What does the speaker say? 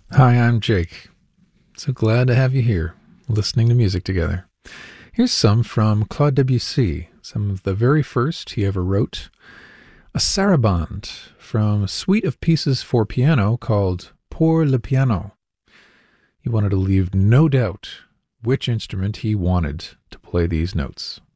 Hi, I'm Jake. So glad to have you here, listening to music together. Here's some from Claude Debussy, some of the very first he ever wrote. A sarabande from a suite of pieces for piano called Pour le Piano. He wanted to leave no doubt which instrument he wanted to play these notes.